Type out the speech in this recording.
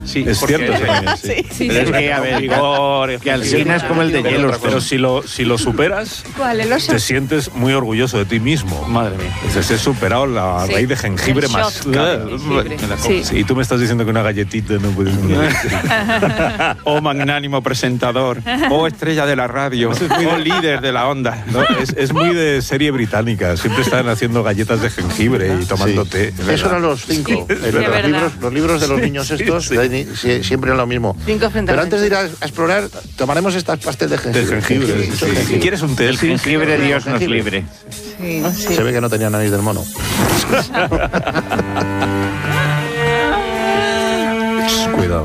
Sí, es cierto. Sí. Pero es que, a ver, Que Alsina es como el de hielo. Pero si lo superas, ¿Cuál? ¿El oso? te sientes muy orgulloso de ti mismo. Madre mía. Dices, he superado la Sí. raíz de jengibre El más. shot de jengibre. Sí. Sí, y tú me estás diciendo que una galletita no puedes... Oh magnánimo presentador, oh estrella de la radio, oh líder de la onda. No, es muy de serie británica. Siempre están haciendo galletas de jengibre y tomando té. es Eso verdad. eran los 5. Sí, de verdad. Los libros de los niños estos siempre eran lo mismo. 5 frente a Pero la antes de ir gente. a explorar, tomaremos estas pastel de jengibre. De jengibre, sí, sí. Si quieres un té, El jengibre Dios nos Jengibre. libre. Sí. Se ve que no tenía nariz del mono.